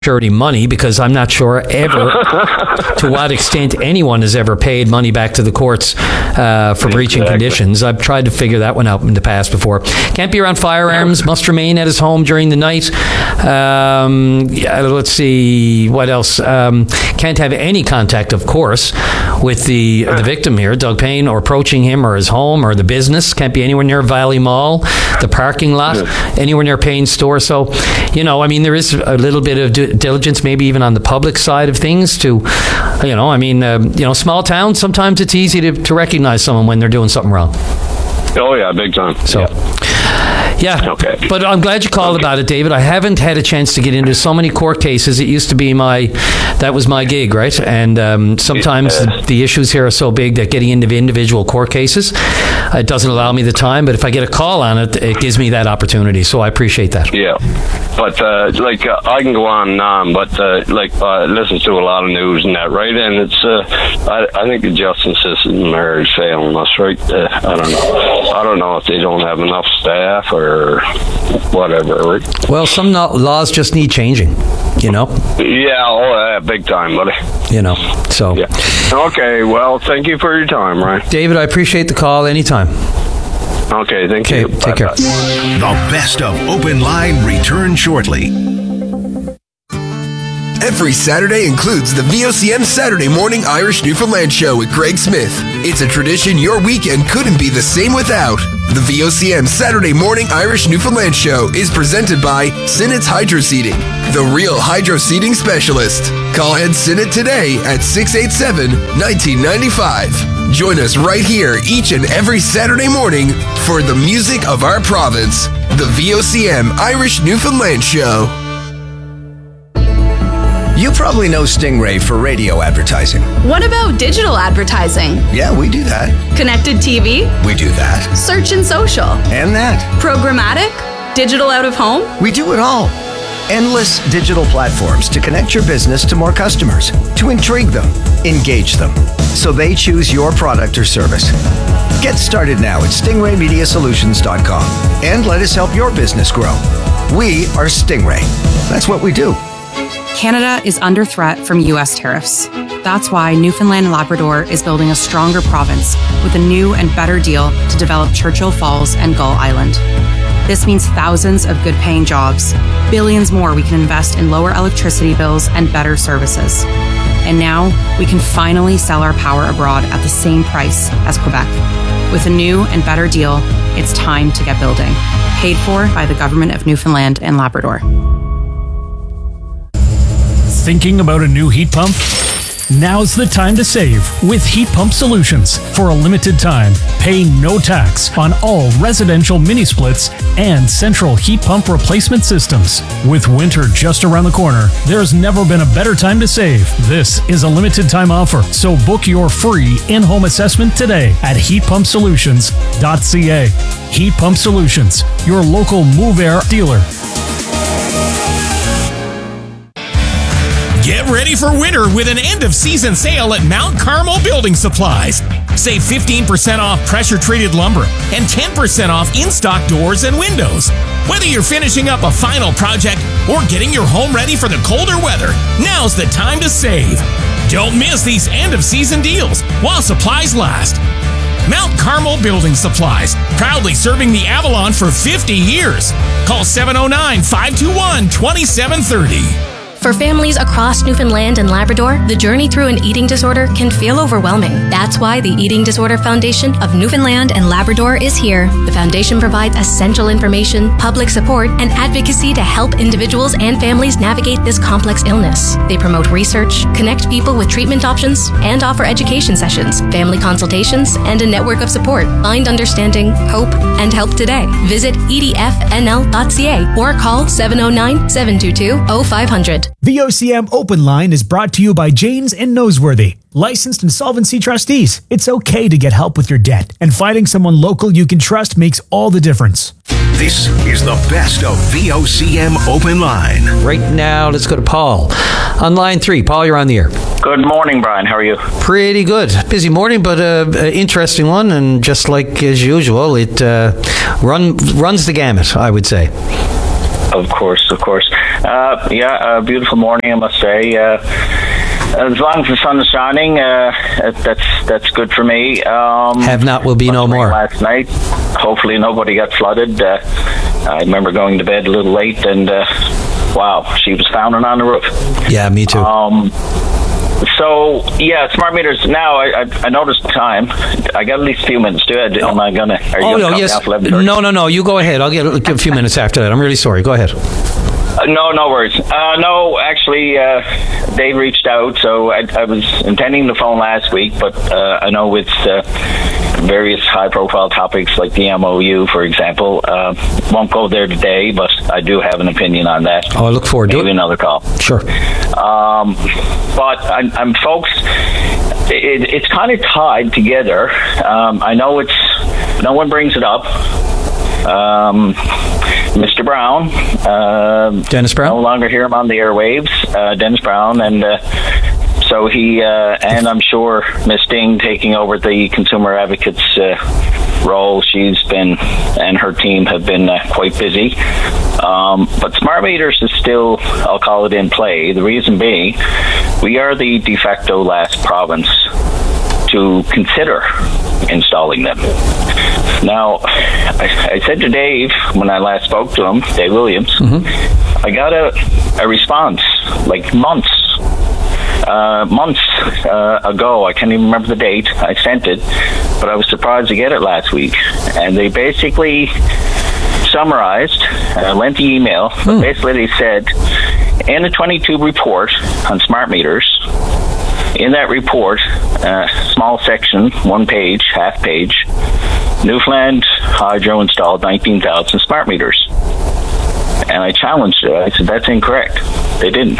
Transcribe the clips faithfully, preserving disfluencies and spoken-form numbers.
surety money, because I'm not sure ever to what extent anyone has ever paid money back to the courts uh, for breaching exactly. conditions. I've tried to figure that one out in the past before. Can't be around firearms, must remain at his home during the night. Um, yeah, let's see, what else? Um, can't have any contact, of course, with the the victim here, Doug Payne, or approaching him or his home or the business. Can't be anywhere near Valley Mall, the parking lot, anywhere near Payne's store. So, you know, I mean, there is a little bit of due diligence, maybe even on the public side of things, to, you know, I mean, uh, you know, small towns, sometimes it's easy to, to recognize someone when they're doing something wrong. Oh, yeah, big time. So, yeah, okay. But I'm glad you called okay. about it, David. I haven't had a chance to get into so many court cases. It used to be my, that was my gig, right? And um, sometimes yeah. the, the issues here are so big that getting into individual court cases, uh, it doesn't allow me the time. But if I get a call on it, it gives me that opportunity. So I appreciate that. Yeah. But, uh, like, uh, I can go on and on, but, uh, like, I uh, listen to a lot of news and that, right? And it's, uh, I, I think the justice system are failing us, right? Uh, I don't know. I don't know if they don't have enough staff or whatever, right? Well, some no- laws just need changing, you know? Yeah, oh, yeah, big time, buddy. You know, so. Yeah. Okay, well, thank you for your time, Ryan. David, I appreciate the call anytime. Okay, thank okay, you. Take Bye, care. bye. The best of Open Line return shortly. Every Saturday includes the V O C M Saturday Morning Irish Newfoundland Show with Greg Smith. It's a tradition your weekend couldn't be the same without. The V O C M Saturday Morning Irish Newfoundland Show is presented by Sinnett's Hydro Seeding, the real hydro seeding specialist. Call Ed Sinnett today at six eight seven, one nine nine five. Join us right here each and every Saturday morning for the music of our province. The V O C M Irish Newfoundland Show. You probably know Stingray for radio advertising. What about digital advertising? Yeah, we do that. Connected T V? We do that. Search and social? And that. Programmatic? Digital out of home? We do it all. Endless digital platforms to connect your business to more customers, to intrigue them, engage them, so they choose your product or service. Get started now at stingray media solutions dot com and let us help your business grow. We are Stingray. That's what we do. Canada is under threat from U S tariffs. That's why Newfoundland and Labrador is building a stronger province with a new and better deal to develop Churchill Falls and Gull Island. This means thousands of good-paying jobs, billions more we can invest in lower electricity bills and better services. And now we can finally sell our power abroad at the same price as Quebec. With a new and better deal, it's time to get building. Paid for by the Government of Newfoundland and Labrador. Thinking about a new heat pump? Now's the time to save with Heat Pump Solutions. For a limited time, pay no tax on all residential mini splits and central heat pump replacement systems. With winter just around the corner, there's never been a better time to save. This is a limited time offer, so book your free in-home assessment today at heat pump solutions dot c a. Heat Pump Solutions, your local Move Air dealer. Get ready for winter with an end-of-season sale at Mount Carmel Building Supplies. Save fifteen percent off pressure-treated lumber and ten percent off in-stock doors and windows. Whether you're finishing up a final project or getting your home ready for the colder weather, now's the time to save. Don't miss these end-of-season deals while supplies last. Mount Carmel Building Supplies, proudly serving the Avalon for fifty years. Call seven oh nine, five two one, two seven three oh. For families across Newfoundland and Labrador, the journey through an eating disorder can feel overwhelming. That's why the Eating Disorder Foundation of Newfoundland and Labrador is here. The foundation provides essential information, public support, and advocacy to help individuals and families navigate this complex illness. They promote research, connect people with treatment options, and offer education sessions, family consultations, and a network of support. Find understanding, hope, and help today. Visit e d f n l dot c a or call seven oh nine, seven two two, oh five hundred. V O C M Open Line is brought to you by Janes and Noseworthy, licensed insolvency trustees. It's okay to get help with your debt, and finding someone local you can trust makes all the difference. This is the best of V O C M Open Line. Right now, let's go to Paul on line three. Paul, you're on the air. Good morning, Brian. How are you? Pretty good. Busy morning, but an uh, interesting one. And just like as usual, it uh, run runs the gamut, I would say. Of course, of course. Uh, yeah, a beautiful morning, I must say. Uh, as long as the sun is shining, uh, that's that's good for me. Um, Have not will be no more. Last night, hopefully nobody got flooded. Uh, I remember going to bed a little late, and uh, wow, she was found on the roof. Yeah, me too. Um, So, yeah, smart meters. Now, I, I, I noticed the time. I got at least a few minutes to it. Am I going to... Are you oh, gonna no, cut me yes. off eleven thirty? No, no, no. You go ahead. I'll get a few minutes after that. I'm really sorry. Go ahead. Uh, no, no worries. Uh, no, actually, uh, they reached out. So I, I was intending to phone last week, but uh, I know with uh, various high-profile topics like the M O U, for example, uh, won't go there today, but I do have an opinion on that. Oh, I look forward to it. Maybe another call. Sure. Um, but I'm, I'm folks, it, it's kind of tied together. Um, I know it's, no one brings it up. Um, Mister Brown, uh, Dennis Brown, no longer hear him on the airwaves. Uh, Dennis Brown, and uh, so he uh, and I'm sure Miss Ding taking over the consumer advocates uh, role. She's been and her team have been uh, quite busy. Um, but smart meters is still, I'll call it, in play. The reason being, we are the de facto last province to consider installing them. Now, I, I said to Dave when I last spoke to him, Dave Williams, mm-hmm. I got a, a response like months, uh, months uh, ago. I can't even remember the date. I sent it, but I was surprised to get it last week. And they basically summarized a lengthy email. Hmm. But basically, they said in a twenty-two report on smart meters. In that report, uh, small section, one page, half page, Newfoundland Hydro installed nineteen thousand smart meters. And I challenged it. I said, that's incorrect. They didn't.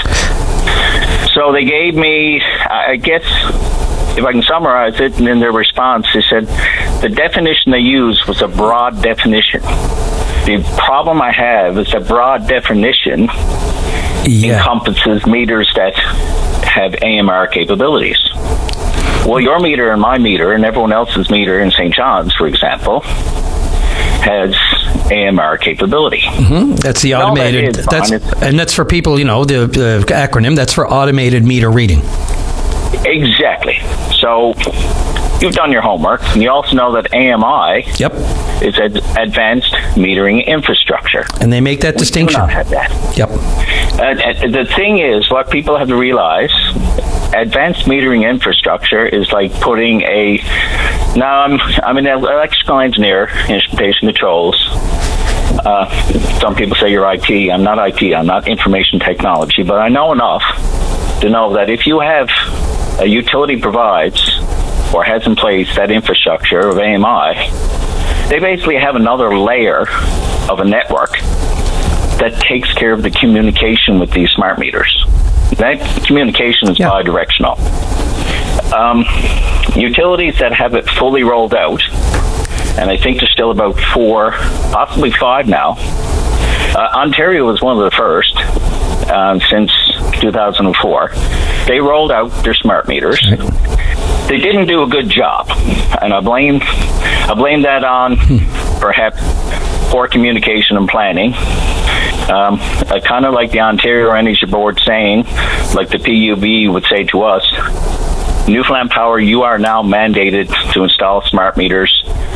So they gave me, I guess, if I can summarize it, and in their response, they said the definition they used was a broad definition. The problem I have is a broad definition yeah. encompasses meters that have A M R capabilities. Well, your meter and my meter and everyone else's meter in Saint John's, for example, has A M R capability. Mm-hmm. That's the automated. No, that is, that's and that's for people. You know the, the acronym. That's for automated meter reading. Exactly. So you've done your homework, and you also know that A M I yep. is ad- advanced metering infrastructure. And they make that we distinction. Do not have that. Yep. Uh, the thing is, what people have to realize, advanced metering infrastructure is like putting a... Now, I'm, I'm an electrical engineer, instrumentation controls. Uh, some people say you're I T. I'm not I T. I'm not information technology. But I know enough to know that if you have a utility provides or has in place that infrastructure of A M I, they basically have another layer of a network that takes care of the communication with these smart meters. That communication is yeah. bidirectional. Um, utilities that have it fully rolled out, and I think there's still about four, possibly five now. Uh, Ontario was one of the first uh, since two thousand four. They rolled out their smart meters. Right. They didn't do a good job, and I blame I blame that on hmm. perhaps poor communication and planning. Um, I kind of like the Ontario Energy Board saying, like the P U B would say to us, Newfoundland Power, you are now mandated to install smart meters.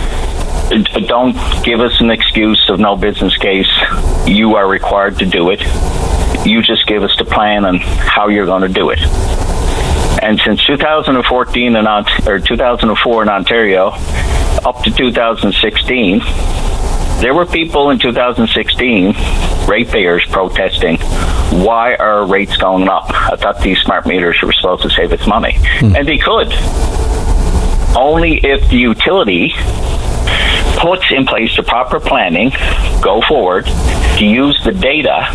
Don't give us an excuse of no business case. You are required to do it. You just give us the plan on how you're going to do it. And since two thousand fourteen in, or two thousand four in Ontario, up to two thousand sixteen, there were people in two thousand sixteen, ratepayers, protesting, why are rates going up? I thought these smart meters were supposed to save us money. Hmm. And they could. Only if the utility puts in place the proper planning, go forward, to use the data.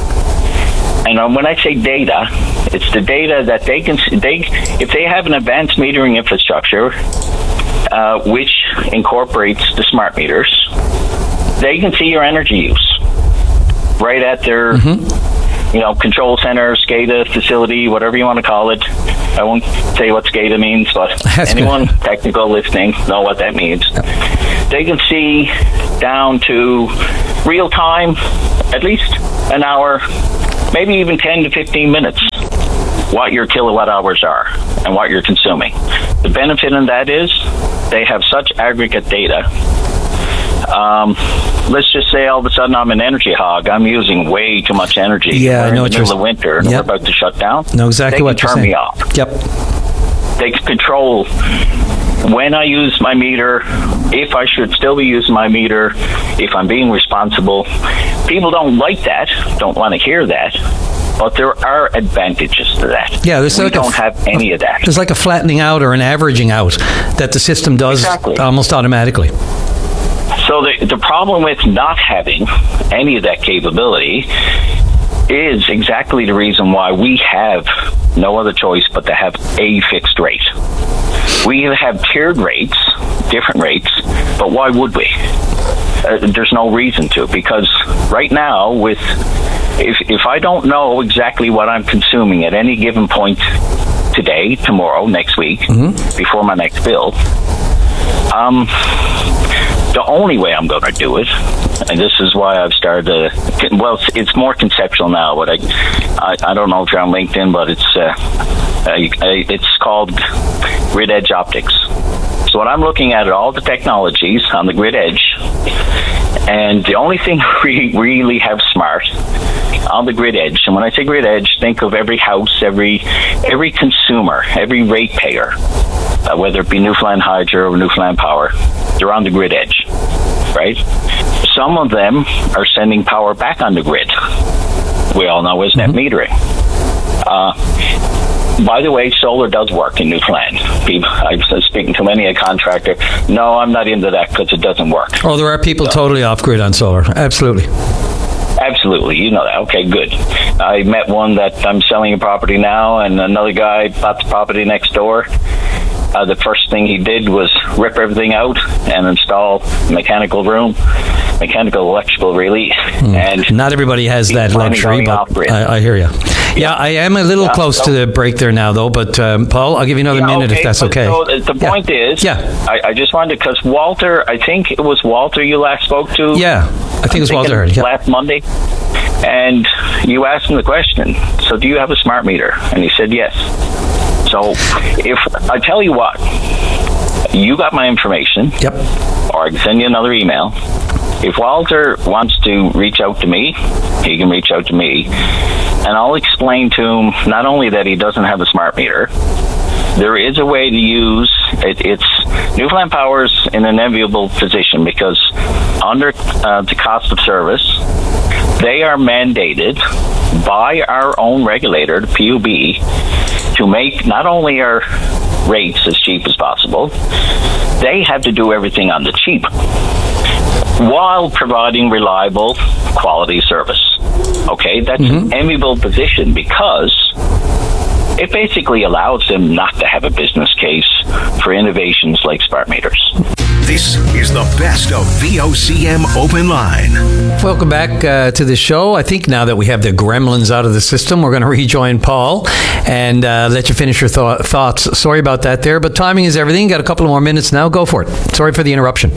And when I say data, it's the data that they can, they, if they have an advanced metering infrastructure, uh, which incorporates the smart meters, they can see your energy use right at their, mm-hmm. you know, control center, SCADA facility, whatever you want to call it. I won't say what SCADA means, but That's anyone good. technical listening know what that means. Yep. They can see down to real time, at least an hour maybe even ten to fifteen minutes, what your kilowatt hours are and what you're consuming. The benefit in that is they have such aggregate data. Um, let's just say all of a sudden I'm an energy hog. I'm using way too much energy. Yeah, we're I know in the what middle you're of winter and Yep. we're about to shut down. Know exactly they what can you're turn saying. me off. Yep. They can control when I use my meter, if I should still be using my meter, if I'm being responsible. People don't like that, don't want to hear that, but there are advantages to that. Yeah, there's we like don't a, have any of that. There's like a flattening out or an averaging out that the system does Exactly. almost automatically. So the, the problem with not having any of that capability is exactly the reason why we have no other choice but to have a fixed rate. We have tiered rates, different rates, but why would we? Uh, there's no reason to, because right now, with if if I don't know exactly what I'm consuming at any given point today, tomorrow, next week, mm-hmm. before my next bill, um, the only way I'm going to do it, and this is why I've started to, well, it's, it's more conceptual now, but I, I, I don't know if you're on LinkedIn, but it's, uh, I, I, it's called Grid Edge Optics. So what I'm looking at are all the technologies on the grid edge, and the only thing we really have smart on the grid edge, and when I say grid edge, think of every house, every every consumer, every ratepayer, uh, whether it be Newfoundland Hydro or Newfoundland Power, they're on the grid edge, right? Some of them are sending power back on the grid. We all know is net metering. Uh, by the way, solar does work in Newfoundland. I was speaking to many a contractor. No, I'm not into that because it doesn't work. Oh, there are people so, totally off grid on solar. Absolutely. Absolutely, you know that. Okay, good. I met one that I'm selling a property now, and another guy bought the property next door. Uh, the first thing he did was rip everything out and install mechanical room, mechanical, electrical, really. Mm. And not everybody has that luxury, but I, I hear you. Yeah, yeah, I am a little yeah, close so, to the break there now, though. But um, Paul, I'll give you another yeah, minute okay, if that's but okay. So the point yeah. is, yeah. I, I just wanted because Walter, I think it was Walter you last spoke to. Yeah, I think I'm it was Walter Hurd. Yeah. Last Monday. And you asked him the question, so do you have a smart meter? And he said yes. So if I tell you what, you got my information. Yep. Or I can send you another email. If Walter wants to reach out to me, he can reach out to me. And I'll explain to him not only that he doesn't have a smart meter, there is a way to use it. It's Newfoundland Power's in an enviable position because under uh, the cost of service, they are mandated by our own regulator, the P U B, to make not only our rates as cheap as possible, they have to do everything on the cheap while providing reliable quality service. Okay, that's mm-hmm. an enviable position because it basically allows them not to have a business case for innovations like smart meters. This is the best of V O C M Open Line. Welcome back uh, to the show. I think now that we have the gremlins out of the system, we're going to rejoin Paul and uh, let you finish your th- thoughts. Sorry about that there, but timing is everything. Got a couple of more minutes now. Go for it. Sorry for the interruption.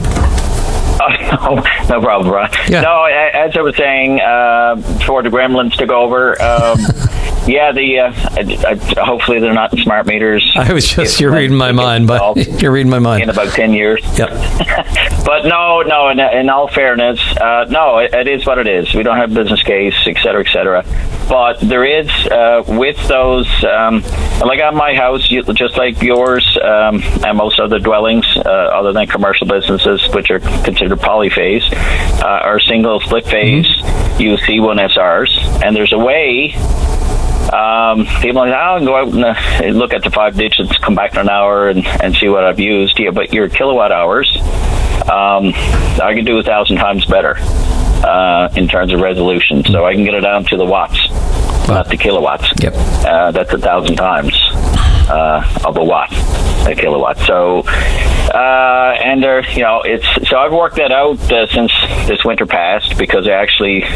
Oh, no, no problem, Ron. Yeah. No, as I was saying, uh, for the gremlins to go over, um, yeah, the uh, uh, hopefully they're not smart meters. I was just, you're reading my mind, but you're reading my mind. In about ten years. Yep. But no, no, in, in all fairness, uh, no, it, it is what it is. We don't have a business case, et cetera, et cetera. But there is, uh, with those, um, like on my house, you, just like yours um, and most other dwellings, uh, other than commercial businesses, which are considered polyphase, uh, are single split phase mm-hmm. U C one S Rs. And there's a way. Um, people are like, I'll go out and uh, look at the five digits, come back in an hour and, and see what I've used. Yeah, but your kilowatt hours, um, I can do a thousand times better uh, in terms of resolution. So I can get it down to the watts, wow. not the kilowatts. Yep. Uh, that's a thousand times uh, of a watt, a kilowatt. So, uh, and there, you know, it's so I've worked that out uh, since this winter passed because I actually.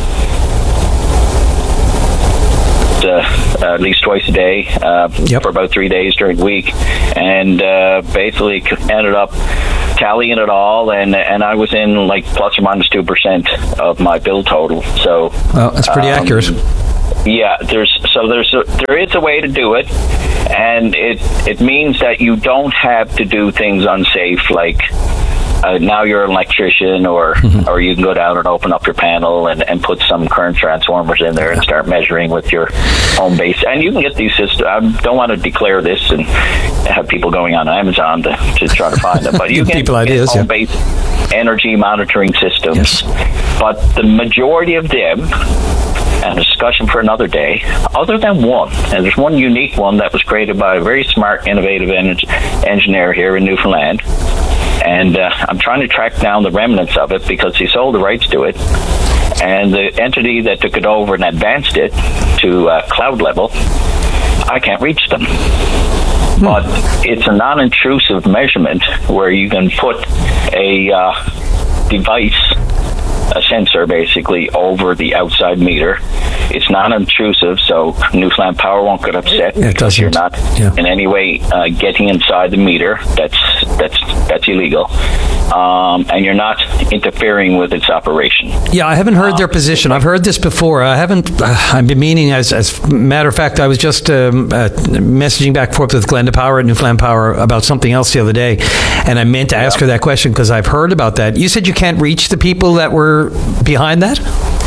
Uh, at least twice a day uh, yep. for about three days during the week, and uh, basically ended up tallying it all, and and I was in like plus or minus two percent of my bill total. So well, that's pretty um, accurate. Yeah, there's so there's a, there is a way to do it, and it it means that you don't have to do things unsafe like. Uh, now you're an electrician, or mm-hmm. or you can go down and open up your panel and, and put some current transformers in there and start measuring with your home base. And you can get these systems. I don't want to declare this and have people going on Amazon to, to try to find them, but you can people get ideas, home base yeah. energy monitoring systems. Yes. But the majority of them, and a discussion for another day, other than one, and there's one unique one that was created by a very smart, innovative en- engineer here in Newfoundland. And uh, I'm trying to track down the remnants of it because he sold the rights to it. And the entity that took it over and advanced it to uh, cloud level, I can't reach them. Hmm. But it's a non-intrusive measurement where you can put a uh, device, a sensor basically, over the outside meter. It's non-intrusive, so Newfoundland Power won't get upset yeah, because you're not yeah. in any way uh, getting inside the meter. That's that's that's illegal, um, and you're not interfering with its operation. Yeah, I haven't heard um, their position. I've heard this before. I haven't. Uh, I've been meaning, as as a matter of fact, I was just um, uh, messaging back and forth with Glenda Power at Newfoundland Power about something else the other day, and I meant to ask yeah. her that question because I've heard about that. You said you can't reach the people that were behind that?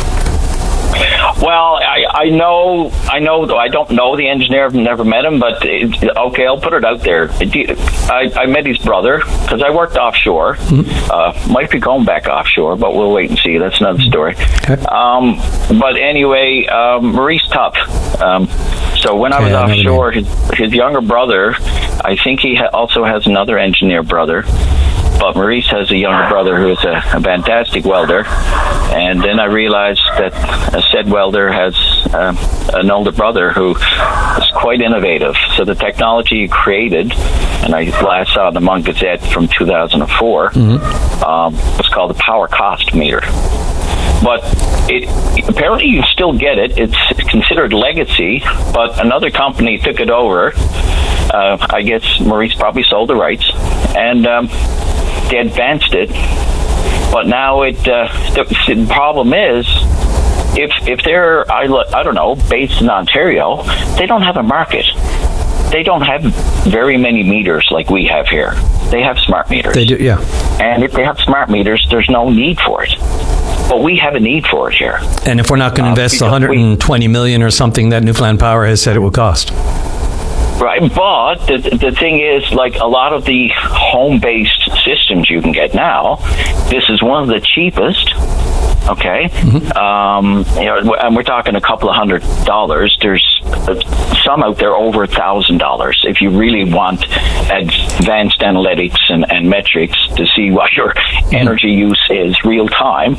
Well, I, I know, I know, though I don't know the engineer. I've never met him, but it, okay, I'll put it out there. I, I met his brother because I worked offshore. Mm-hmm. Uh, might be going back offshore, but we'll wait and see. That's another story. Okay. Um, but anyway, um, Maurice Tupp. Um, so when okay, I was I offshore, his, his younger brother, I think he ha- also has another engineer brother. But Maurice has a younger brother who is a, a fantastic welder. And then I realized that a said welder has uh, an older brother who is quite innovative. So the technology he created, and I last saw the Mont Gazette from two thousand four, mm-hmm. um, was called the power cost meter. But it, apparently you still get it. It's considered legacy, but another company took it over. Uh, I guess Maurice probably sold the rights. And um, they advanced it, but now it. Uh, the, the problem is, if if they're I, I don't know based in Ontario, they don't have a market. They don't have very many meters like we have here. They have smart meters. They do, yeah. And if they have smart meters, there's no need for it. But we have a need for it here. And if we're not going to invest uh, one hundred twenty million dollars or something that Newfoundland Power has said it will cost. Right, but the the thing is, like a lot of the home-based systems you can get now, this is one of the cheapest. Okay, mm-hmm. um, you know, and we're talking a couple of hundred dollars. There's some out there over a thousand dollars if you really want advanced analytics and, and metrics to see what your mm-hmm. energy use is real time.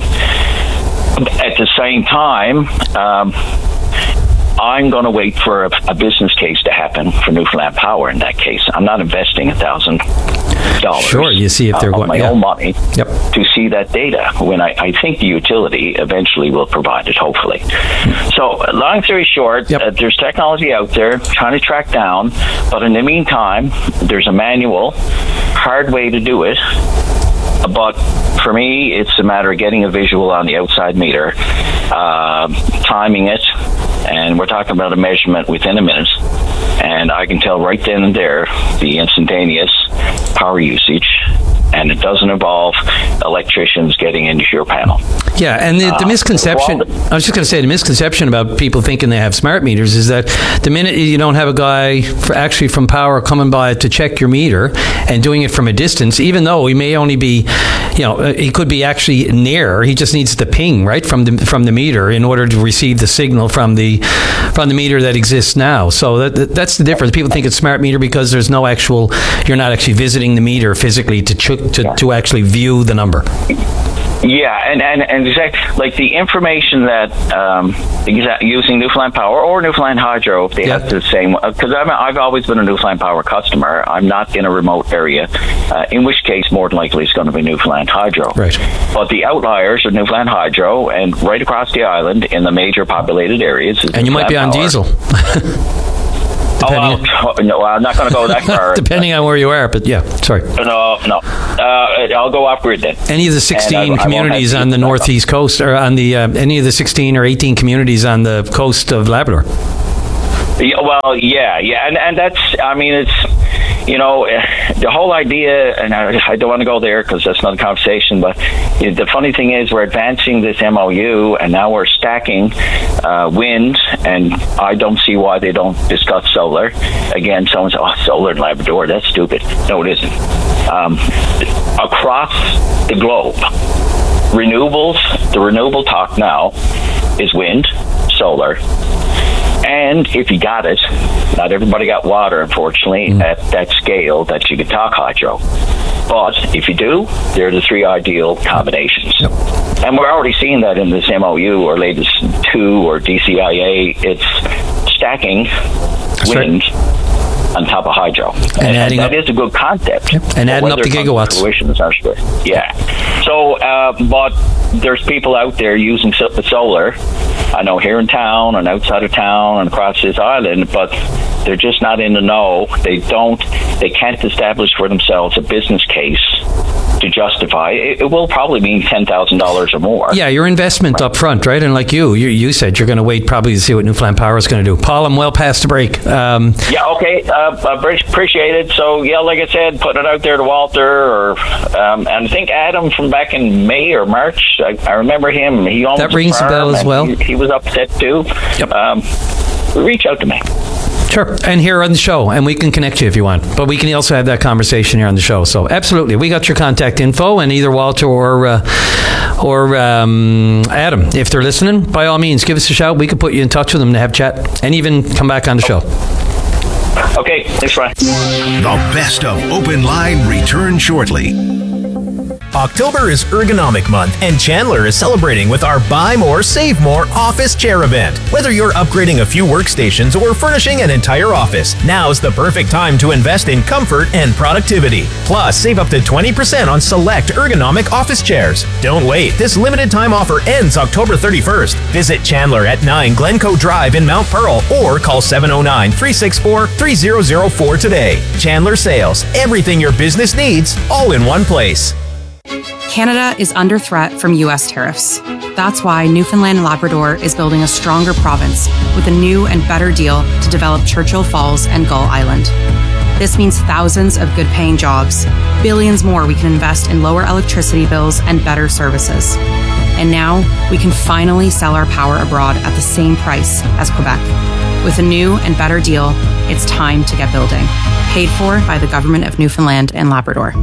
At the same time. Um, I'm going to wait for a, a business case to happen for Newfoundland Power in that case. I'm not investing a thousand dollars. Sure, you see if they're uh, going my yeah. own money yep. to see that data when I, I think the utility eventually will provide it, hopefully. Mm-hmm. So, long story short, yep. uh, there's technology out there trying to track down, but in the meantime, there's a manual, hard way to do it. But for me, it's a matter of getting a visual on the outside meter, uh, timing it, and we're talking about a measurement within a minute. And I can tell right then and there the instantaneous power usage, and it doesn't involve electricians getting into your panel. Yeah, and the, the misconception, uh, I was just going to say, the misconception about people thinking they have smart meters is that the minute you don't have a guy for actually from Power coming by to check your meter and doing it from a distance, even though he may only be, you know, he could be actually near, he just needs the ping, right, from the from the meter in order to receive the signal from the from the meter that exists now. So that, that's the difference. People think it's smart meter because there's no actual, you're not actually visiting the meter physically to ch- to, to actually view the number. Yeah, and, and, and exactly, like the information that um, exa- using Newfoundland Power or Newfoundland Hydro, if they yeah. have the same, because I've, I've always been a Newfoundland Power customer. I'm not in a remote area, uh, in which case more than likely it's going to be Newfoundland Hydro. Right. But the outliers are Newfoundland Hydro, and right across the island in the major populated areas is and you might be on Power. diesel. Depending oh, well, no, I'm not going to go that far. Depending on where you are, but yeah, sorry. No, no. Uh, I'll go off grid then. Any of the sixteen I, communities I on the northeast coast, or on the uh, any of the sixteen or eighteen communities on the coast of Labrador? Yeah, well, yeah, yeah, and and that's, I mean, it's, you know, the whole idea, and I, I don't want to go there because that's another conversation, but you know, the funny thing is we're advancing this M O U, and now we're stacking uh, wind, and I don't see why they don't discuss solar. Again, someone says, oh, solar in Labrador, that's stupid. No, it isn't. Um, across the globe, renewables, the renewable talk now is wind, solar, and if you got it, not everybody got water, unfortunately, mm. at that scale that you could talk hydro. But if you do, they're the three ideal combinations. Yep. And we're already seeing that in this M O U or latest two or D C I A. It's stacking That's wind right. on top of hydro. And, and, adding and that up, is a good concept. Yep. And adding up the gigawatts. Fruition is our story. Yeah. So, uh, but there's people out there using so- solar, I know, here in town and outside of town and across this island, but they're just not in the know. They don't, they can't establish for themselves a business case to justify. It, it will probably mean ten thousand dollars or more. Yeah, your investment right. up front, right? And like you, you, you said you're going to wait probably to see what Newfoundland Power is going to do. Paul, I'm well past the break. Um, yeah, okay. Uh, I appreciate it. So, yeah, like I said, put it out there to Walter, or um, and I think Adam from back in May or March, I, I remember him. He owns that rings a a bell as well. He, he was upset too. Yep. Um, reach out to me. Sure, and here on the show, and we can connect you if you want. But we can also have that conversation here on the show. So absolutely, we got your contact info, and either Walter or uh, or um, Adam, if they're listening, by all means, give us a shout. We can put you in touch with them to have chat, and even come back on the show. Okay, thanks, Ryan. The best of Open Line return shortly. October is Ergonomic Month, and Chandler is celebrating with our Buy More, Save More office chair event. Whether you're upgrading a few workstations or furnishing an entire office, now's the perfect time to invest in comfort and productivity. Plus, save up to twenty percent on select ergonomic office chairs. Don't wait. This limited time offer ends October thirty-first. Visit Chandler at nine Glencoe Drive in Mount Pearl or call seven oh nine, three six four, three oh oh four today. Chandler Sales. Everything your business needs, all in one place. Canada is under threat from U S tariffs. That's why Newfoundland and Labrador is building a stronger province with a new and better deal to develop Churchill Falls and Gull Island. This means thousands of good-paying jobs, billions more we can invest in lower electricity bills and better services. And now we can finally sell our power abroad at the same price as Quebec. With a new and better deal, it's time to get building. Paid for by the Government of Newfoundland and Labrador.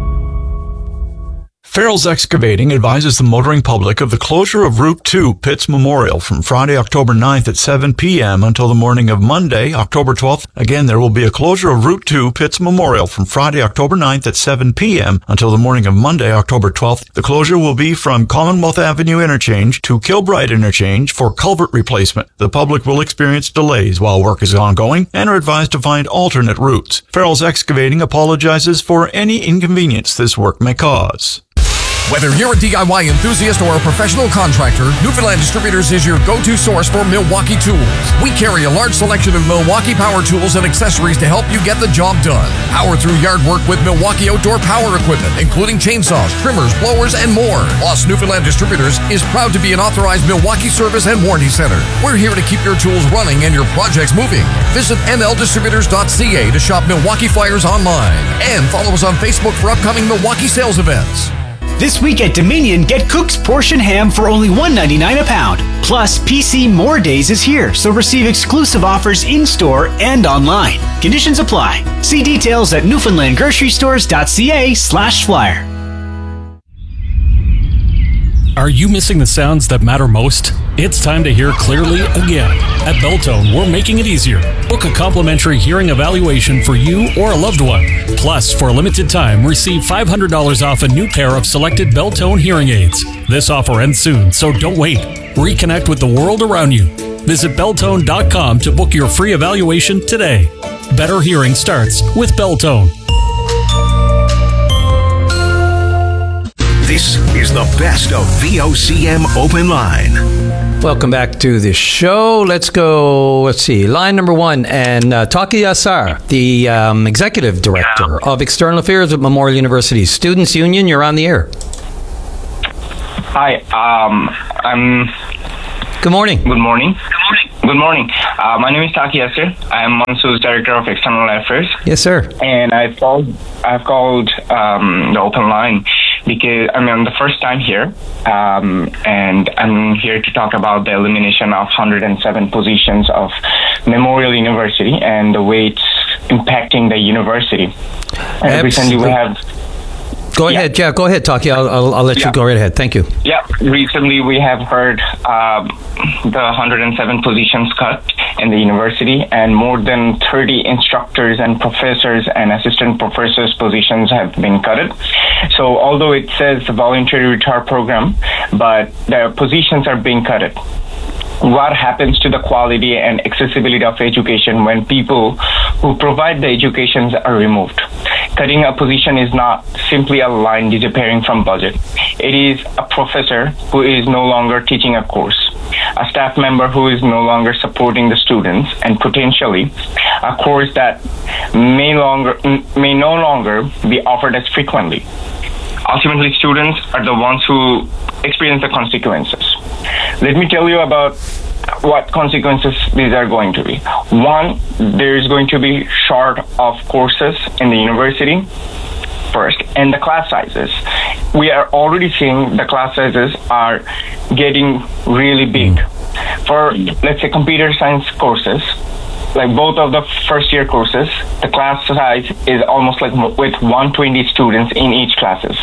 Farrell's Excavating advises the motoring public of the closure of Route two Pitts Memorial from Friday, October ninth at seven p.m. until the morning of Monday, October twelfth. Again, there will be a closure of Route two Pitts Memorial from Friday, October ninth at seven p.m. until the morning of Monday, October twelfth. The closure will be from Commonwealth Avenue interchange to Kilbride interchange for culvert replacement. The public will experience delays while work is ongoing and are advised to find alternate routes. Farrell's Excavating apologizes for any inconvenience this work may cause. Whether you're a D I Y enthusiast or a professional contractor, Newfoundland Distributors is your go-to source for Milwaukee tools. We carry a large selection of Milwaukee power tools and accessories to help you get the job done. Power through yard work with Milwaukee outdoor power equipment, including chainsaws, trimmers, blowers, and more. Plus, Newfoundland Distributors is proud to be an authorized Milwaukee service and warranty center. We're here to keep your tools running and your projects moving. Visit n l distributors dot c a to shop Milwaukee Flyers online. And follow us on Facebook for upcoming Milwaukee sales events. This week at Dominion, get Cook's Portion Ham for only one ninety-nine a pound. Plus, P C More Days is here, so receive exclusive offers in-store and online. Conditions apply. See details at newfoundland grocery stores dot c a slash flyer. Are you missing the sounds that matter most? It's time to hear clearly again. At Beltone, we're making it easier. Book a complimentary hearing evaluation for you or a loved one. Plus, for a limited time, receive five hundred dollars off a new pair of selected Beltone hearing aids. This offer ends soon, so don't wait. Reconnect with the world around you. Visit beltone dot com to book your free evaluation today. Better hearing starts with Beltone. This is the best of V O C M Open Line. Welcome back to the show. Let's go, let's see, line number one. And uh, Taki Asar, the um, Executive Director yeah. of External Affairs at Memorial University Students' Union, you're on the air. Hi, um, I'm... Good morning. Good morning. Good morning. Good morning. Uh, my name is Taki Asar. I'm Mansu's Director of External Affairs. Yes, sir. And I've called, I've called um, the open line because I'm on the first time here, um, and I'm here to talk about the elimination of one hundred seven positions of Memorial University and the way it's impacting the university. And recently we have... Go yeah. ahead, yeah, go ahead, Taki. I'll, I'll, I'll let yeah. you go right ahead. Thank you. Yeah, recently we have heard um, the one hundred seven positions cut in the university, and more than thirty instructors and professors and assistant professors positions have been cut. So although it says voluntary retire program, but the positions are being cut. What happens to the quality and accessibility of education when people who provide the educations are removed? Cutting a position is not simply a line disappearing from budget. It is a professor who is no longer teaching a course, a staff member who is no longer supporting the students, and potentially a course that may longer may no longer be offered as frequently. Ultimately, students are the ones who experience the consequences. Let me tell you about what consequences these are going to be. One, there is going to be short of courses in the university first, and the class sizes. We are already seeing the class sizes are getting really big. For, let's say, computer science courses, like both of the first year courses, the class size is almost like with one hundred twenty students in each classes.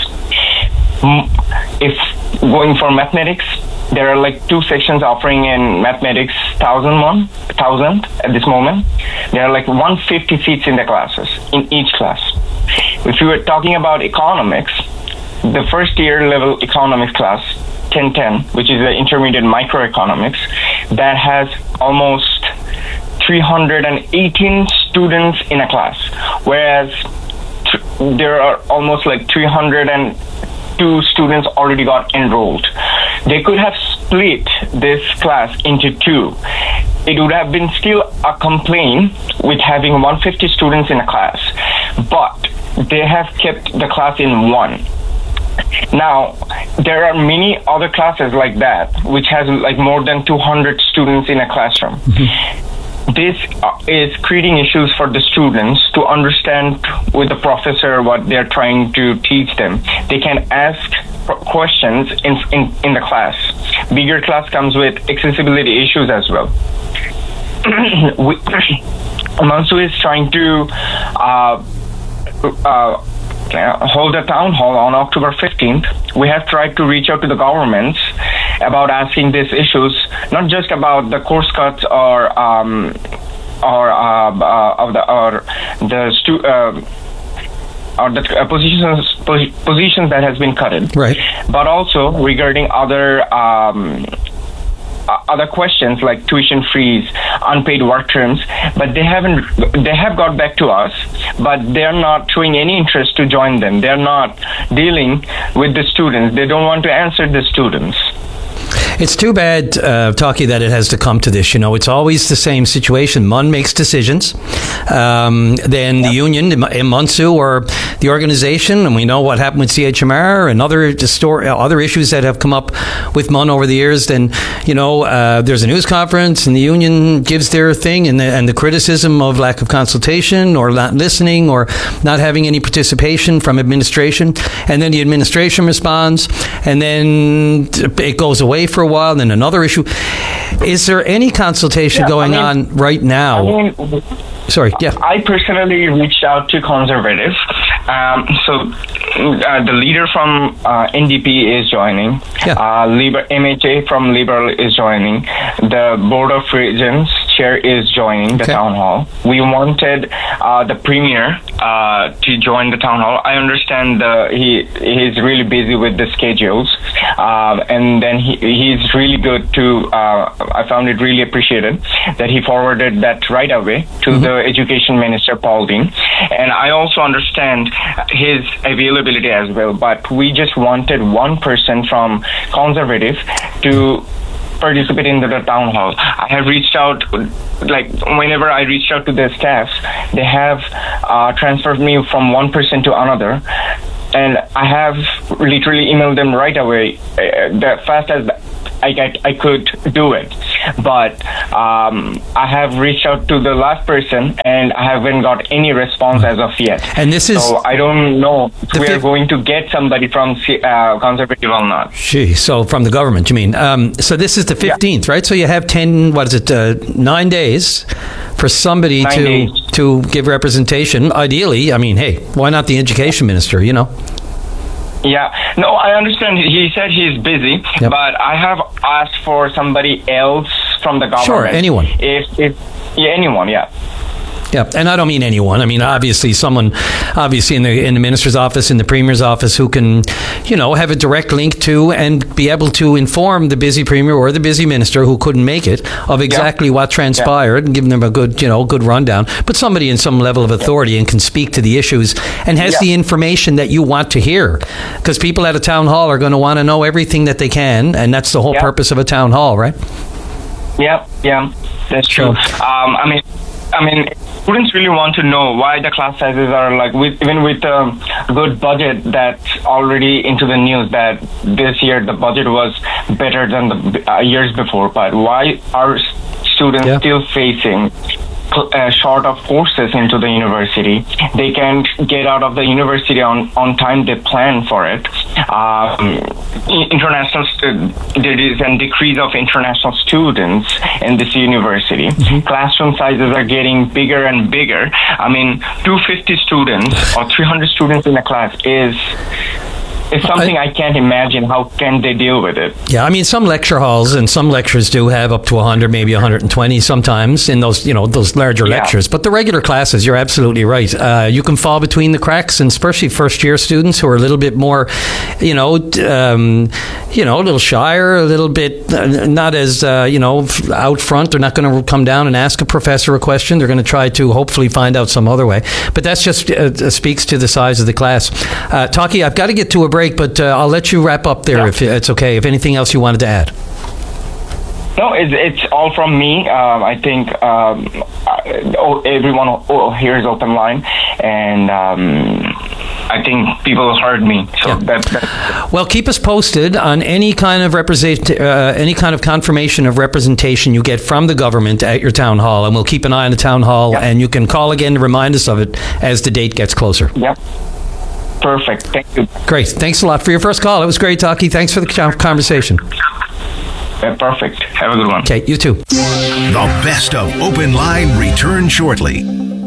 If going for mathematics, there are like two sections offering in mathematics, thousand one, thousand at this moment. There are like one hundred fifty seats in the classes, in each class. If you were talking about economics, the first year level economics class, ten ten, which is the intermediate microeconomics, that has almost three hundred eighteen students in a class, whereas th- there are almost like three hundred two students already got enrolled. They could have split this class into two. It would have been still a complaint with having one hundred fifty students in a class, but they have kept the class in one. Now, there are many other classes like that, which has like more than two hundred students in a classroom. Mm-hmm. This is creating issues for the students to understand with the professor what they're trying to teach them. They can ask questions in, in, in the class. Bigger class comes with accessibility issues as well. we, Mansu is trying to uh, uh, hold a town hall on October fifteenth. We have tried to reach out to the governments about asking these issues, not just about the course cuts or um, or uh, uh, of the or the stu- uh, or the uh, positions positions that has been cut, right? But also regarding other. Um, Uh, other questions like tuition fees, unpaid work terms, but they haven't. They have got back to us, but they're not showing any interest to join them. They're not dealing with the students. They don't want to answer the students. It's too bad, uh, Taki, that it has to come to this. You know, it's always the same situation. M U N makes decisions. Um, then yep. the union, in Mansu, or the organization, and we know what happened with C H M R and other distor- other issues that have come up with M U N over the years. Then, you know, uh, there's a news conference and the union gives their thing, and the, and the criticism of lack of consultation or not listening or not having any participation from administration. And then the administration responds, and then it goes away for a while, then another issue. Is there any consultation yeah, going I mean, on right now? I mean, Sorry, yeah. I personally reached out to conservatives. Um, so uh, the leader from uh, N D P is joining. Yeah. Uh, Liber- M H A from Liberal is joining. The Board of Regents chair is joining the okay. town hall. We wanted uh, the premier uh, to join the town hall. I understand the, he he's really busy with the schedules, uh, and then he he's really good to. Uh, I found it really appreciated that he forwarded that right away to mm-hmm. the Education Minister Paul Dean, and I also understand his availability as well. But we just wanted one person from conservative to participate in the, the town hall. I have reached out, like whenever I reached out to the staff, they have uh, transferred me from one person to another. And I have literally emailed them right away, uh, the fast as I, I, I could do it. But um, I have reached out to the last person, and I haven't got any response as of yet. And this is... So I don't know if we are going to get somebody from uh, Conservative or not. Gee, so from the government, you mean? Um, so this is the fifteenth, yeah. Right? So you have ten, what is it, uh, nine days for somebody nine to days. to give representation. Ideally, I mean, hey, why not the education minister, you know? Yeah, no, I understand. He said he's busy, yep. but I have asked for somebody else from the government. Sure, anyone. If, if yeah, anyone, yeah. Yeah, and I don't mean anyone. I mean, obviously, someone, obviously, in the in the minister's office, in the premier's office, who can, you know, have a direct link to and be able to inform the busy premier or the busy minister who couldn't make it of exactly yeah. what transpired yeah. and give them a good, you know, good rundown. But somebody in some level of authority and can speak to the issues and has yeah. the information that you want to hear, because people at a town hall are going to want to know everything that they can, and that's the whole yeah. purpose of a town hall, right? Yeah, yeah, that's true. So, um, I mean. I mean, students really want to know why the class sizes are like, with, even with a good budget that's already into the news that this year the budget was better than the uh, years before, but why are students yeah. still facing uh, short of courses into the university? They can't get out of the university on, on time they plan for it. Um, international st- there is a decrease of international students in this university. Mm-hmm. Classroom sizes are getting bigger and bigger. I mean, two hundred fifty students or three hundred students in a class is It's something I, I can't imagine. How can they deal with it? Yeah, I mean, some lecture halls and some lectures do have up to one hundred, maybe one hundred twenty sometimes in those, you know, those larger yeah. lectures. But the regular classes, you're absolutely right. Uh, you can fall between the cracks, and especially first-year students who are a little bit more, you know, um, you know, a little shyer, a little bit uh, not as, uh, you know, out front. They're not going to come down and ask a professor a question. They're going to try to hopefully find out some other way. But that's just uh, speaks to the size of the class. Uh, Taki, I've got to get to a break, but uh, I'll let you wrap up there yeah. if it's okay. If anything else you wanted to add. No, it's, it's all from me. Um, I think um, everyone here is open line, and um, I think people heard me. So yeah. that, that. Well, keep us posted on any kind of represent, uh, any kind of confirmation of representation you get from the government at your town hall, and we'll keep an eye on the town hall. Yeah. And you can call again to remind us of it as the date gets closer. Yep. Perfect. Thank you. Great. Thanks a lot for your first call. It was great, Taki. Thanks for the conversation. Yeah, perfect. Have a good one. Okay, you too. The best of Open Line returns shortly.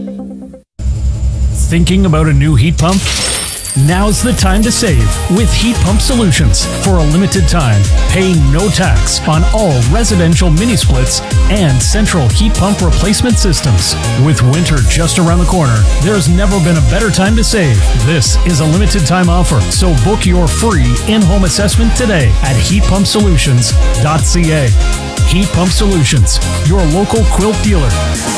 Thinking about a new heat pump? Now's the time to save with Heat Pump Solutions. For a limited time, pay no tax on all residential mini splits and central heat pump replacement systems. With winter just around the corner, there's never been a better time to save. This is a limited time offer, so book your free in-home assessment today at heat pump solutions dot c a. Heat Pump Solutions, your local quilt dealer.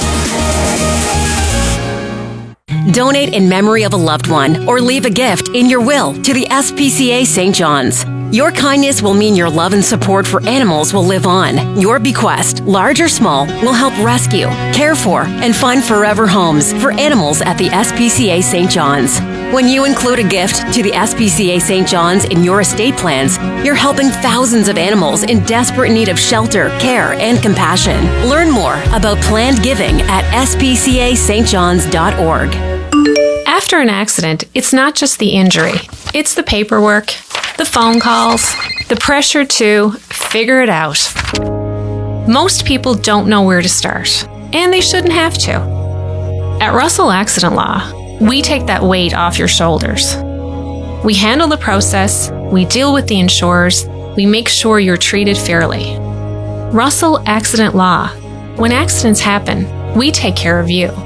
Donate in memory of a loved one or leave a gift in your will to the S P C A Saint John's. Your kindness will mean your love and support for animals will live on. Your bequest, large or small, will help rescue, care for, and find forever homes for animals at the S P C A Saint John's. When you include a gift to the S P C A Saint John's in your estate plans, you're helping thousands of animals in desperate need of shelter, care, and compassion. Learn more about planned giving at s p c a st johns dot org. After an accident, it's not just the injury. It's the paperwork, the phone calls, the pressure to figure it out. Most people don't know where to start, and they shouldn't have to. At Russell Accident Law, we take that weight off your shoulders. We handle the process, we deal with the insurers, we make sure you're treated fairly. Russell Accident Law. When accidents happen, we take care of you.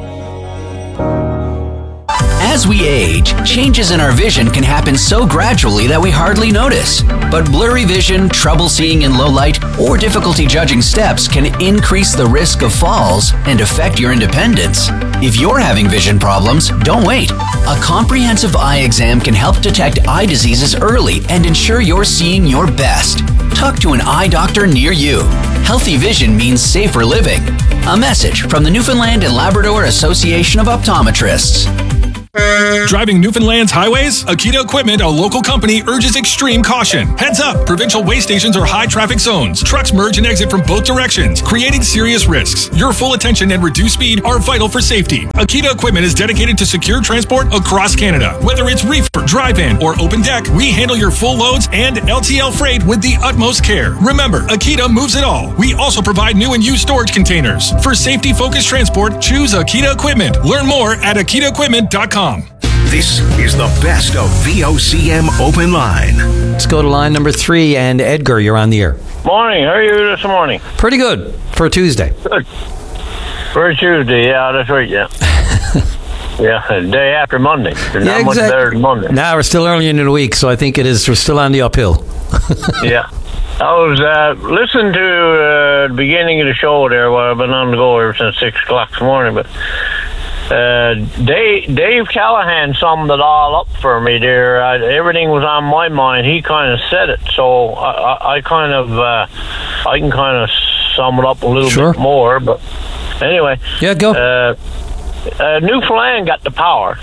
As we age, changes in our vision can happen so gradually that we hardly notice. But blurry vision, trouble seeing in low light, or difficulty judging steps can increase the risk of falls and affect your independence. If you're having vision problems, don't wait. A comprehensive eye exam can help detect eye diseases early and ensure you're seeing your best. talk to an eye doctor near you. Healthy vision means safer living. A message from the Newfoundland and Labrador Association of Optometrists. Driving Newfoundland's highways? Akita Equipment, a local company, urges extreme caution. Heads up! Provincial way stations are high traffic zones. Trucks merge and exit from both directions, creating serious risks. Your full attention and reduced speed are vital for safety. Akita Equipment is dedicated to secure transport across Canada. Whether it's reefer, drive-in, or open deck, we handle your full loads and L T L freight with the utmost care. Remember, Akita moves it all. We also provide new and used storage containers. For safety-focused transport, choose Akita Equipment. Learn more at akita equipment dot com. This is the best of V O C M Open Line. Let's go to line number three, and Edgar, you're on the air. Morning. How are you this morning? Pretty good for a Tuesday. Good. For a Tuesday, yeah, that's right, yeah. Yeah, the day after Monday. There's Yeah, not much exact- better than Monday. Now we're still early into the week, so I think it is. We're still on the uphill. Yeah. I was uh, listening to uh, the beginning of the show there while I've been on the go ever since six o'clock this morning, but Uh, Dave, Dave Callahan summed it all up for me there. I, everything was on my mind. He kind of said it, so I, I, I kind of, uh, I can kind of sum it up a little Sure. bit more. But anyway, yeah, go. Uh, uh, Newfoundland got the power.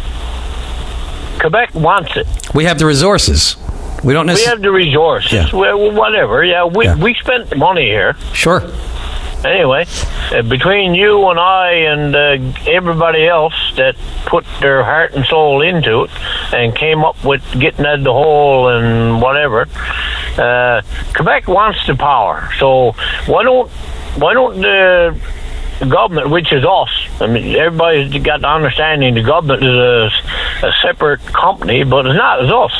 Quebec wants it. We have the resources. We don't We necessarily. have the resources. Yeah. Well, whatever. Yeah, we Yeah. we spent the money here. Sure. Anyway, uh, between you and I and uh, everybody else that put their heart and soul into it and came up with getting out of the hole and whatever, uh, Quebec wants the power. So why don't why don't the government, which is us, I mean, everybody's got the understanding the government is a, a separate company, but it's not, it's us.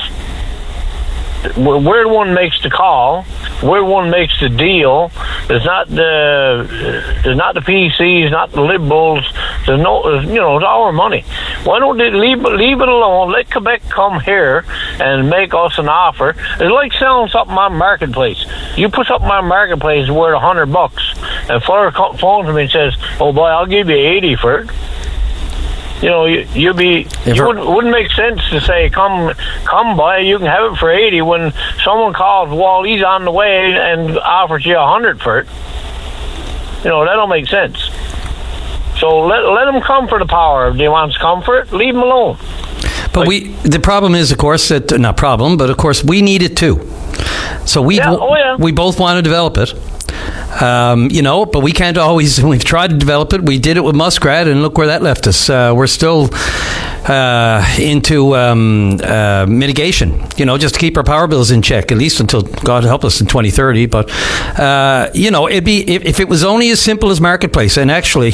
We're we're the one makes the call. We're the one makes the deal. There's not the there's not the P Cs, not the Liberals. There's no, there's, you know, it's our money. Why don't they leave leave it alone? Let Quebec come here and make us an offer. It's like selling something on Marketplace. You put something on Marketplace worth a hundred bucks, and Fleur phones me and says, "Oh boy, I'll give you eighty for it." You know, you, you'd be, Ever- you wouldn't, wouldn't make sense to say, come come by, you can have it for eighty when someone calls, well, he's on the way and offers you a hundred for it. You know, that don't make sense. So let let him come for the power. If he wants to come for it, leave him alone. But we, the problem is, of course, that not problem, but of course, we need it too. So we, Yeah, oh, yeah. we both want to develop it. Um, you know, but we can't always. We've tried to develop it. We did it with Muskrat, and look where that left us. Uh, we're still uh, into um, uh, mitigation. You know, just to keep our power bills in check, at least until God help us in twenty thirty. But uh, you know, it'd be if, if it was only as simple as Marketplace. And actually,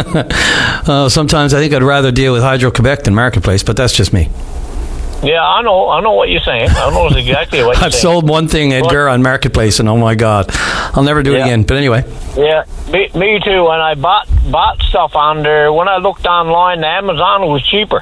uh, sometimes I think I'd rather deal with Hydro-Quebec than Marketplace. But that's just me. Yeah, I know. I know what you're saying. I know exactly what you're I've saying. sold one thing, Edgar, on Marketplace, and oh my God, I'll never do it Yeah. again. But anyway. Yeah, me, me too. And I bought bought stuff on there. When I looked online, Amazon was cheaper.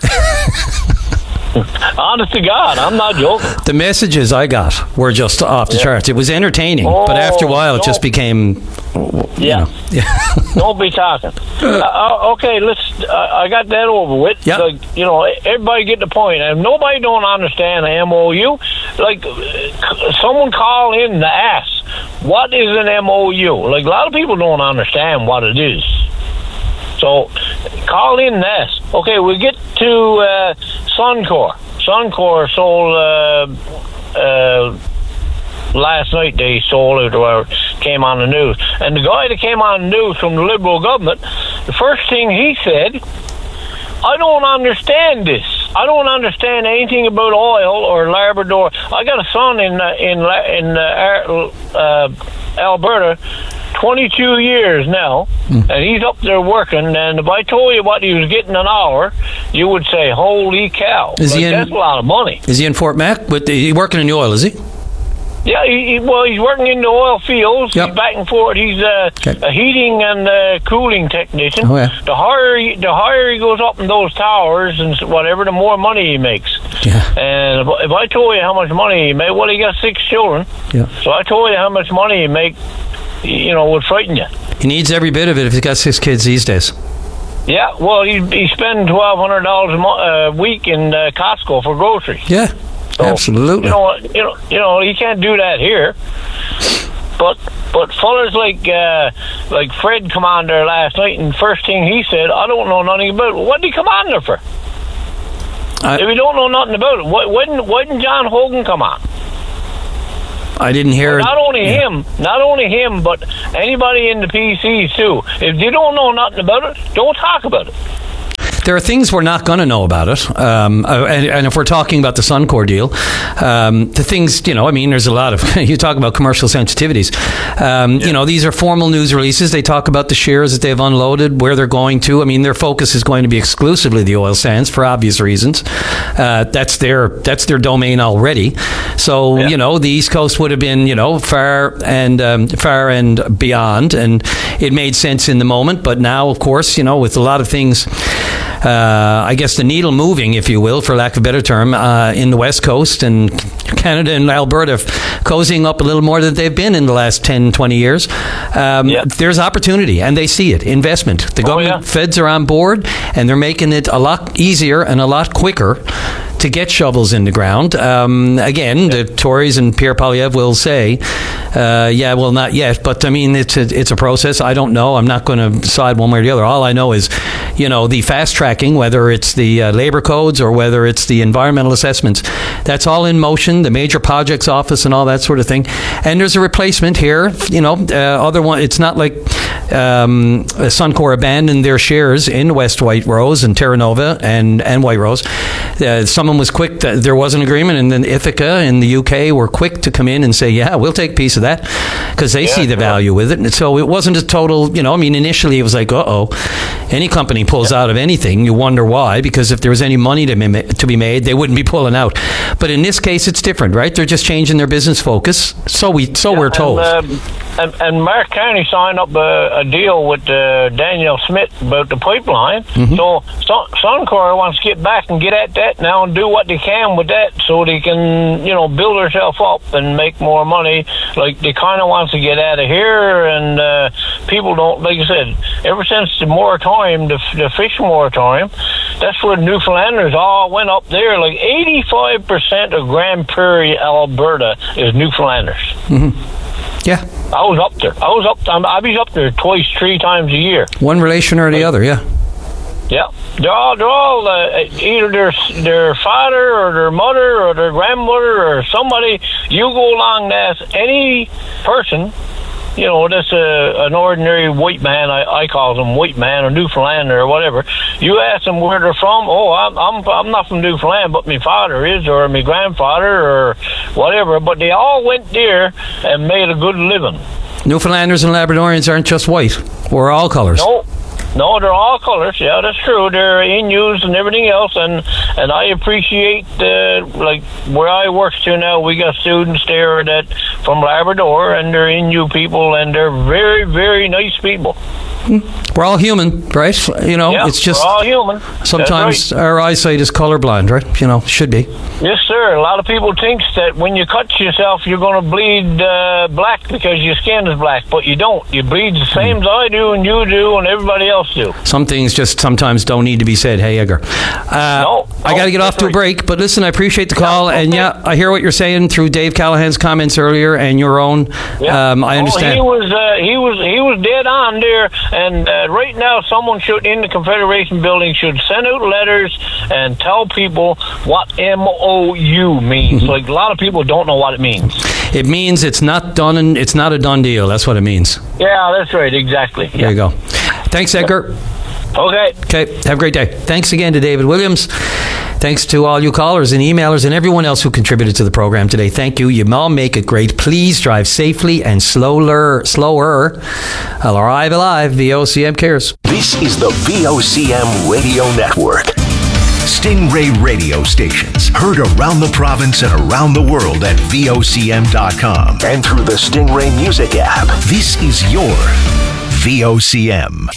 Honest to God, I'm not joking. The messages I got were just off the Yeah. charts. It was entertaining, Oh, but after a while, it no. just became. Yeah. Yeah. Don't be talking. Uh, uh, okay, let's. Uh, I got that over with. Yeah. Like, you know, everybody get the point. And if nobody don't understand the M O U, like, uh, someone call in to ask, what is an M O U? Like, a lot of people don't understand what it is. So, call in and ask. Okay, we get to uh, Suncor. Suncor sold uh, uh, last night. They sold it or came on the news. And the guy that came on the news from the Liberal government, the first thing he said, I don't understand this. I don't understand anything about oil or Labrador. I got a son in uh, in La- in uh, uh, Alberta, twenty-two years now, mm. and he's up there working. And if I told you what he was getting an hour, you would say, "Holy cow!" Is like, he in, that's a lot of money. Is he in Fort Mac? But he's working in the oil, is he? Yeah, he, he, well, he's working in the oil fields. Yep. He's back and forth. He's uh, okay. a heating and uh, cooling technician. Oh, yeah. The higher, he, the higher he goes up in those towers and whatever, the more money he makes. Yeah. And if, if I told you how much money he made, well, he got six children. Yeah. So I told you how much money he make, you know, would frighten you. He needs every bit of it if he's got six kids these days. Yeah, well, he he spends twelve hundred dollars a mo- uh, week in uh, Costco for groceries. Yeah. So, Absolutely. You know, you know, you know, you can't do that here. But but fellas like uh, like Fred come on there last night, and first thing he said, I don't know nothing about it. What did he come on there for? I, if you don't know nothing about it, why, why, didn't, why didn't John Hogan come on? I didn't hear. Not only yeah. him, not only him, but anybody in the P Cs too. If you don't know nothing about it, don't talk about it. There are things we're not going to know about it. Um, uh, and, and if we're talking about the Suncor deal, um, the things, you know, I mean, there's a lot of, you talk about commercial sensitivities. Um, yeah. You know, these are formal news releases. They talk about the shares that they've unloaded, where they're going to. I mean, their focus is going to be exclusively the oil sands for obvious reasons. Uh, that's their that's their domain already. So, yeah. you know, the East Coast would have been, you know, far and um, far and beyond. And it made sense in the moment. But now, of course, you know, with a lot of things, Uh, I guess the needle moving, if you will, for lack of a better term, uh, in the West Coast and Canada and Alberta cozying up a little more than they've been in the last ten, twenty years. Um, yeah. There's opportunity, and they see it. Investment. The government, oh, yeah. feds are on board, and they're making it a lot easier and a lot quicker to get shovels in the ground. Um, again, the Tories and Pierre Poilievre will say, uh, yeah, well, not yet. But, I mean, it's a, it's a process. I don't know. I'm not going to decide one way or the other. All I know is, you know, the fast tracking, whether it's the uh, labor codes or whether it's the environmental assessments, that's all in motion, the major projects office and all that sort of thing. And there's a replacement here. You know, uh, other one. It's not like um, Suncor abandoned their shares in West White Rose and Terra Nova and, and White Rose. Uh, someone was quick. To, there was an agreement, and then Ithaca in the U K were quick to come in and say, yeah, we'll take a piece of that, because they yeah, see the value with it. And so it wasn't a total, you know, I mean, initially it was like, uh-oh, any company pulls yeah. out of anything, you wonder why, because if there was any money to be, to be made, they wouldn't be pulling out. But in this case, it's different, right? They're just changing their business focus. So we, so yeah, we're told. And, uh, and, and Mark Carney signed up a, a deal with uh, Daniel Smith about the pipeline. Mm-hmm. So Sun- Suncor wants to get back and get at that now and do what they can with that, so they can, you know, build themselves up and make more money. Like, they kind of wants to get out of here, and uh, people don't, like I said, ever since the moratorium, the, the fish moratorium, that's where Newfoundlanders all went up there. Like eighty-five percent of Grand Prairie, Alberta is Newfoundlanders. Mm-hmm. Yeah. I was up there. I was up there. I was up there twice, three times a year. One relation or the like, other, yeah. Yeah, they're all, they're all uh, either their their father or their mother or their grandmother or somebody. You go along and ask any person, you know, that's a, an ordinary white man, I, I call them white man or Newfoundlander or whatever. You ask them where they're from. Oh, I'm I'm I'm not from Newfoundland, but my father is, or my grandfather, or whatever. But they all went there and made a good living. Newfoundlanders and Labradorians aren't just white. We're all colors. No. No, they're all colors. Yeah, that's true. They're Inuits and everything else, and and I appreciate uh, like where I work to now. We got students there that from Labrador, and they're Inuit people, and they're very, very nice people. We're all human, right? You know, yeah, it's just we're all human. Sometimes right. our eyesight is colorblind, right? You know, should be. Yes, sir. A lot of people think that when you cut yourself, you're going to bleed uh, black because your skin is black, but you don't. You bleed the same mm. as I do, and you do, and everybody else do. Some things just sometimes don't need to be said. Hey, Edgar. Uh, no, I got to get off to a break, but listen, I appreciate the call, yeah, okay. and yeah, I hear what you're saying through Dave Callahan's comments earlier and your own. Yeah. Um, I understand. Oh, he was uh, he was he was dead on there, and uh, right now, someone should in the Confederation building should send out letters and tell people what M O U means. Mm-hmm. Like a lot of people don't know what it means. It means it's not done, and it's not a done deal. That's what it means. Yeah, that's right. Exactly. There yeah. you go. Thanks, Edgar. Okay. Okay. Have a great day. Thanks again to David Williams. Thanks to all you callers and emailers and everyone else who contributed to the program today. Thank you. You all make it great. Please drive safely and slower. Slower. I'll arrive alive. V O C M cares. This is the V O C M Radio Network. Stingray radio stations heard around the province and around the world at V O C M dot com and through the Stingray Music app. This is your V O C M.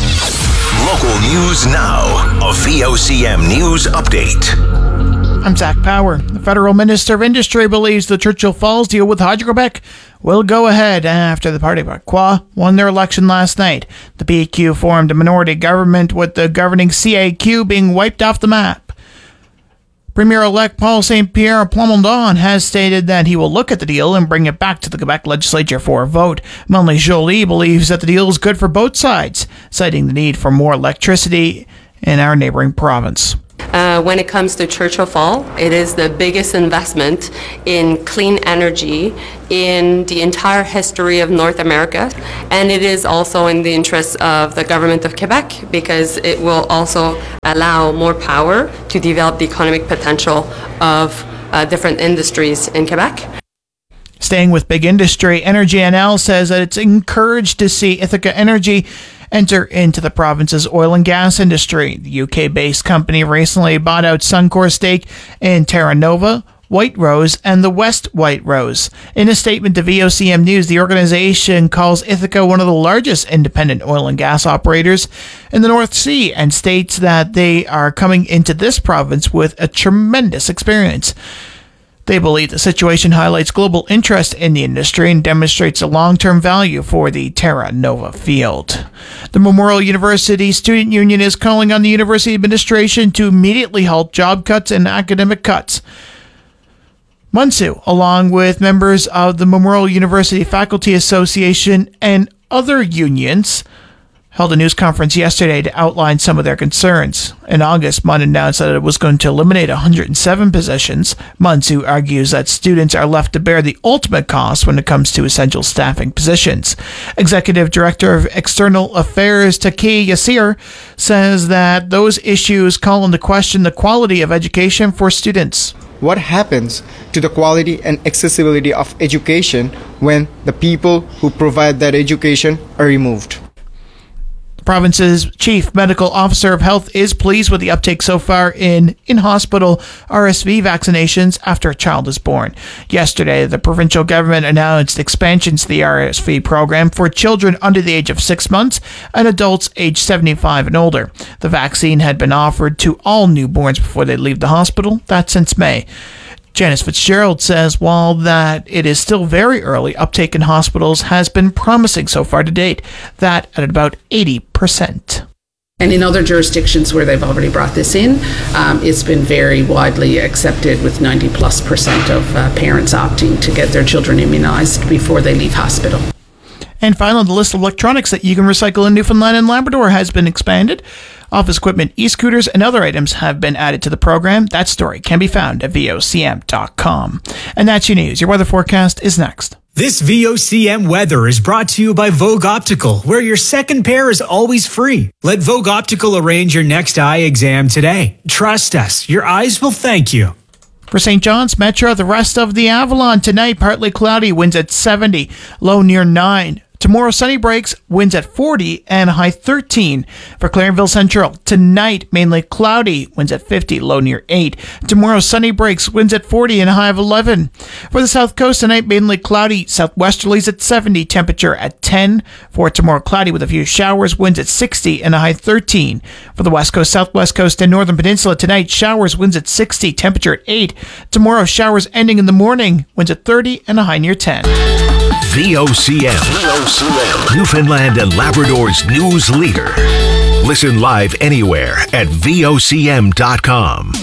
Local news now. A V O C M News Update. I'm Zach Power. The Federal Minister of Industry believes the Churchill Falls deal with Hydro-Quebec will go ahead after the Parti Québécois won their election last night. The P Q formed a minority government with the governing C A Q being wiped off the map. Premier-elect Paul Saint-Pierre Plamondon has stated that he will look at the deal and bring it back to the Quebec legislature for a vote. Melanie Joly believes that the deal is good for both sides, citing the need for more electricity in our neighboring province. Uh, when it comes to Churchill Falls, it is the biggest investment in clean energy in the entire history of North America, and it is also in the interest of the government of Quebec because it will also allow more power to develop the economic potential of uh, different industries in Quebec. Staying with big industry, Energy N L says that it's encouraged to see Ithaca Energy enter into the province's oil and gas industry. The U K-based company recently bought out Suncor's stake in Terra Nova, White Rose, and the West White Rose. In a statement to V O C M News, the organization calls Ithaca one of the largest independent oil and gas operators in the North Sea and states that they are coming into this province with a tremendous experience. They believe the situation highlights global interest in the industry and demonstrates the long-term value for the Terra Nova field. The Memorial University Student Union is calling on the university administration to immediately halt job cuts and academic cuts. Munsu, along with members of the Memorial University Faculty Association and other unions, held a news conference yesterday to outline some of their concerns. In August, M U N announced that it was going to eliminate one hundred seven positions. Munsu argues that students are left to bear the ultimate cost when it comes to essential staffing positions. Executive Director of External Affairs Taki Yassir says that those issues call into question the quality of education for students. What happens to the quality and accessibility of education when the people who provide that education are removed? The province's chief medical officer of health is pleased with the uptake so far in in-hospital R S V vaccinations after a child is born. Yesterday, the provincial government announced expansions to the R S V program for children under the age of six months and adults aged seventy-five and older. The vaccine had been offered to all newborns before they leave the hospital. That's since May. Janice Fitzgerald says while that it is still very early, uptake in hospitals has been promising so far to date, that at about eighty percent. And in other jurisdictions where they've already brought this in, um, it's been very widely accepted with ninety plus percent of uh, parents opting to get their children immunized before they leave hospital. And finally, the list of electronics that you can recycle in Newfoundland and Labrador has been expanded. Office equipment, e-scooters, and other items have been added to the program. That story can be found at V O C M dot com. And that's your news. Your weather forecast is next. This V O C M weather is brought to you by Vogue Optical, where your second pair is always free. Let Vogue Optical arrange your next eye exam today. Trust us, your eyes will thank you. For Saint John's Metro, the rest of the Avalon tonight, partly cloudy, winds at seventy, low near nine. Tomorrow, sunny breaks, winds at forty and a high thirteen. For Clarenville Central, tonight, mainly cloudy, winds at fifty, low near eight. Tomorrow, sunny breaks, winds at forty and a high of eleven. For the South Coast, tonight, mainly cloudy, southwesterlies at seventy, temperature at ten. For tomorrow, cloudy with a few showers, winds at sixty and a high thirteen. For the West Coast, Southwest Coast, and Northern Peninsula, tonight, showers, winds at sixty, temperature at eight. Tomorrow, showers ending in the morning, winds at thirty and a high near ten. V O C M, V O C M, Newfoundland and Labrador's news leader. Listen live anywhere at V O C M dot com.